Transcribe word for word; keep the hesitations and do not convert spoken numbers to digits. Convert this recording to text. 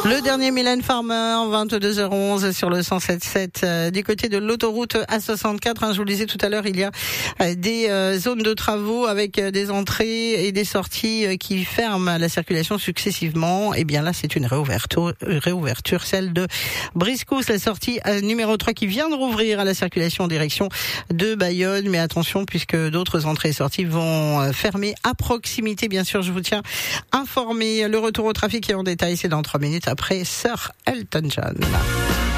Le dernier Mylène Farmer, vingt-deux heures onze sur le cent sept sept euh, du côté de l'autoroute A soixante-quatre. Hein, je vous le disais tout à l'heure, il y a euh, des euh, zones de travaux avec euh, des entrées et des sorties euh, qui ferment la circulation successivement. Et bien là, c'est une réouverture, réouverture celle de Briscousse, la sortie euh, numéro trois qui vient de rouvrir à la circulation en direction de Bayonne. Mais attention, puisque d'autres entrées et sorties vont euh, fermer à proximité. Bien sûr, je vous tiens informé. Le retour au trafic est en détail, c'est dans trois minutes après Sir Elton John.